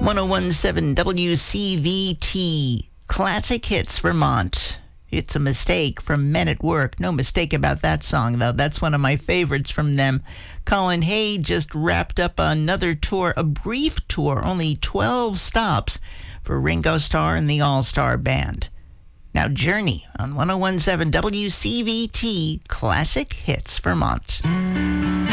1017 WCVT, Classic Hits Vermont. It's a Mistake from Men at Work. No mistake about that song, though. That's one of my favorites from them. Colin Hay just wrapped up another tour, a brief tour, only 12 stops for Ringo Starr and the All-Star Band. Now Journey on 1017 WCVT, Classic Hits Vermont.